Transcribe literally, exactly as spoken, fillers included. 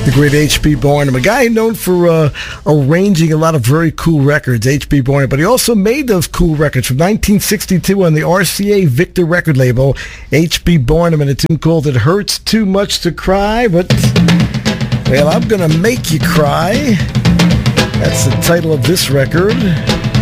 The great H B. Barnum, a guy known for uh, arranging a lot of very cool records, H B. Barnum, but he also made those cool records from nineteen sixty-two on the R C A Victor record label, H B. Barnum, and a tune called It Hurts Too Much to Cry, but, well, I'm gonna make you cry. That's the title of this record.